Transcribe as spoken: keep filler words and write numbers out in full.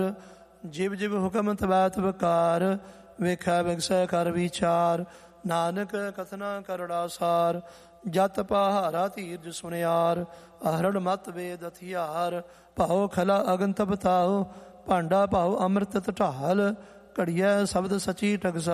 ਜਿਵ ਜਿਵ ਹੁਕਮ ਤਵੈ ਤਵ ਕਾਰ, ਵੇਖੈ ਵਿਗਸੈ ਕਰ ਵਿਚਾਰ। ਨਾਨਕ ਕਥਨਾ ਕਰੜਾ ਸਾਰ, ਜਤ ਪਹਾਰਾ ਧੀਰਜ ਸੁਣਿਆਰ। ਅਹਰਣ ਮਤ ਵੇਦ ਹਥਿਆਰ, ਭਾਉ ਖਲਾ ਅਗਨ ਤਪ ਤਾਉ। ਭਾਂਡਾ ਭਾਉ ਅੰਮ੍ਰਿਤ ਢਾਲ, ਘੜੀਐ ਸ਼ਬਦ ਸਚੀ ਟਕਸਾਲ।